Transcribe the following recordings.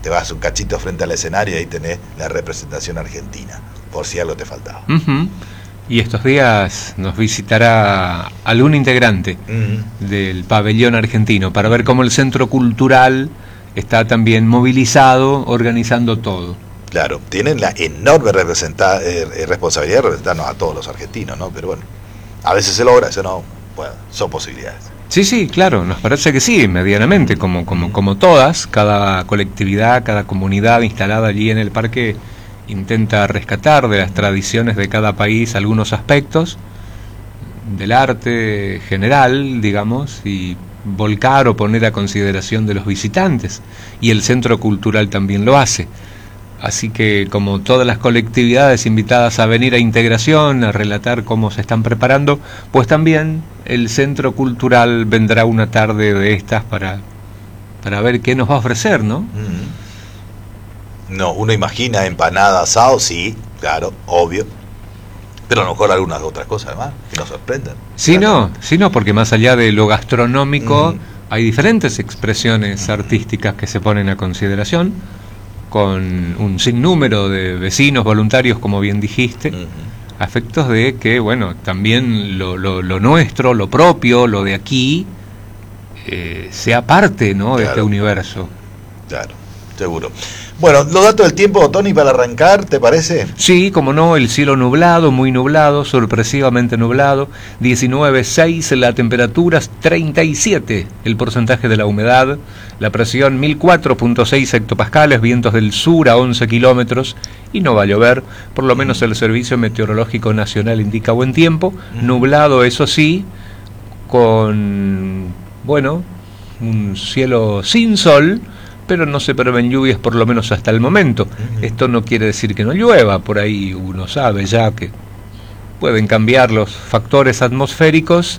te vas un cachito frente al escenario y ahí tenés la representación argentina, por si algo te faltaba. Y estos días nos visitará algún integrante del pabellón argentino para ver cómo el Centro Cultural está también movilizado, organizando todo. Claro, tienen la enorme responsabilidad de representarnos a todos los argentinos, ¿no? Pero bueno, a veces se logra, eso no, bueno, son posibilidades. Sí, claro, nos parece que sí, medianamente, como todas, cada colectividad, cada comunidad instalada allí en el parque intenta rescatar de las tradiciones de cada país algunos aspectos del arte general, digamos, y volcar o poner a consideración de los visitantes, y el Centro Cultural también lo hace. Así que, como todas las colectividades invitadas a venir a Integración, a relatar cómo se están preparando, pues también el Centro Cultural vendrá una tarde de estas para ver qué nos va a ofrecer, ¿no? No, uno imagina empanada, asado, sí, claro, obvio, pero a lo mejor algunas otras cosas además que nos sorprendan. Sí, no, porque más allá de lo gastronómico hay diferentes expresiones artísticas que se ponen a consideración, con un sinnúmero de vecinos voluntarios, como bien dijiste, a efectos de que, bueno, también lo nuestro, lo propio, lo de aquí, sea parte, ¿no?, claro, de este universo. Claro, seguro. Bueno, los datos del tiempo, Tony, para arrancar, ¿te parece? Sí, como no, el cielo nublado, muy nublado, sorpresivamente nublado, 19,6 la temperatura, 37 el porcentaje de la humedad, la presión 1004.6 hectopascales, vientos del sur a 11 kilómetros, y no va a llover, por lo menos el Servicio Meteorológico Nacional indica buen tiempo, nublado eso sí, con, bueno, un cielo sin sol, pero no se prevén lluvias por lo menos hasta el momento. Esto no quiere decir que no llueva, por ahí uno sabe ya que pueden cambiar los factores atmosféricos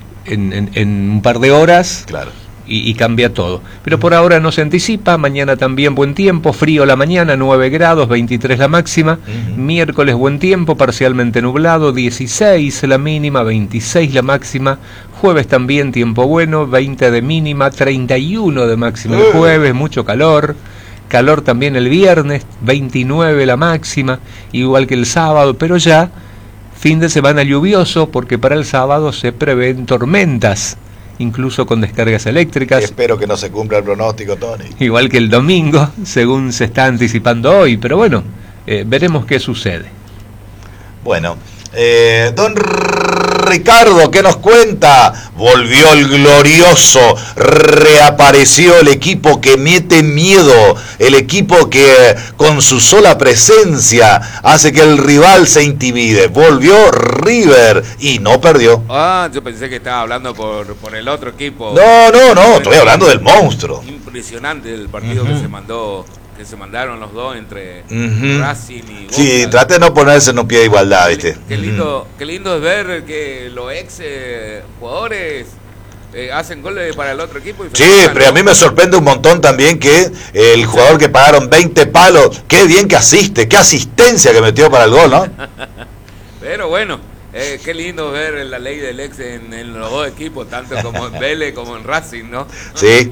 en un par de horas, claro, y cambia todo. Pero por ahora no se anticipa, mañana también buen tiempo, frío la mañana, 9 grados, 23 la máxima, miércoles buen tiempo, parcialmente nublado, 16 la mínima, 26 la máxima, jueves también tiempo bueno, 20 de mínima, 31 de máxima el jueves, mucho calor también el viernes, 29 la máxima, igual que el sábado, pero ya fin de semana lluvioso, porque para el sábado se prevén tormentas, incluso con descargas eléctricas. Espero que no se cumpla el pronóstico, Tony. Igual que el domingo, según se está anticipando hoy, pero bueno, veremos qué sucede. Bueno, don Ricardo, ¿qué nos cuenta? Volvió el glorioso, reapareció el equipo que mete miedo, el equipo que con su sola presencia hace que el rival se intimide. Volvió River y no perdió. Yo pensé que estaba hablando por el otro equipo. No, estoy hablando del monstruo. Impresionante el partido que se mandaron los dos entre Racing y Boca. Sí, trate de no ponerse en un pie de igualdad, ¿viste? Qué lindo es ver que los ex jugadores hacen goles para el otro equipo. Sí, pero a mí me sorprende un montón también que el jugador que pagaron 20 palos, qué bien que asiste, qué asistencia que metió para el gol, ¿no? Pero bueno, qué lindo ver la ley del ex en los dos equipos, tanto como en Vélez como en Racing, ¿no? Sí.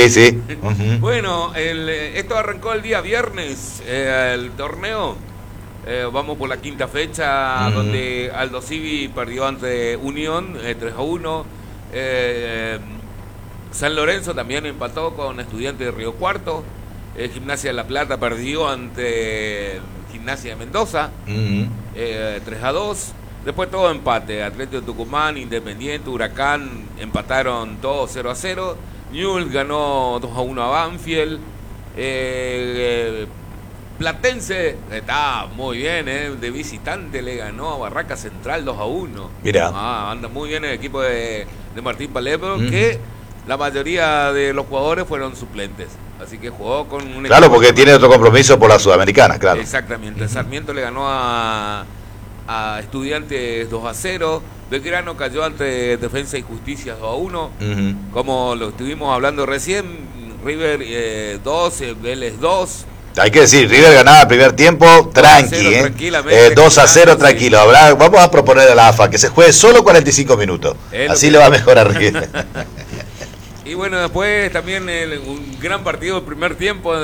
Bueno, esto arrancó el día viernes, el torneo. Vamos por la quinta fecha, donde Aldo Civi perdió ante Unión 3-1. San Lorenzo también empató con Estudiantes de Río Cuarto. Gimnasia de La Plata perdió ante Gimnasia de Mendoza 3-2. Después todo empate, Atlético de Tucumán, Independiente, Huracán empataron todos 0-0. Newell's ganó 2-1 a Banfield. Platense está muy bien, de visitante le ganó a Barraca Central 2-1. Mirá. Anda muy bien el equipo de Martín Palermo, que la mayoría de los jugadores fueron suplentes. Así que jugó con un Claro, porque tiene otro compromiso por la Sudamericana, claro. Exactamente. Sarmiento le ganó a Estudiantes 2-0. Belgrano cayó ante Defensa y Justicia 2-1. Como lo estuvimos hablando recién, River 2, Vélez 2. Hay que decir, River ganaba el primer tiempo tranqui, 2-0 tranquilo. Vamos a proponer a la AFA que se juegue solo 45 minutos. Así le va mejor a River. Y bueno, después también un gran partido el primer tiempo